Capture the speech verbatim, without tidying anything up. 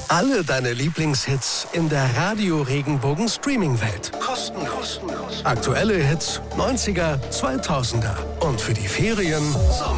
Alle deine Lieblingshits in der Radio-Regenbogen-Streaming-Welt. Kostenlos. Aktuelle Hits, neunziger, zweitausender. Und für die Ferien Sommer.